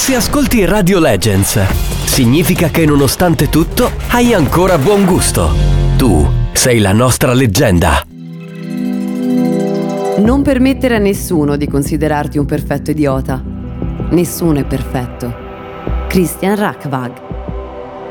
Se ascolti Radio Legends, significa che nonostante tutto hai ancora buon gusto. Tu sei la nostra leggenda. Non permettere a nessuno di considerarti un perfetto idiota. Nessuno è perfetto. Christian Rachwag.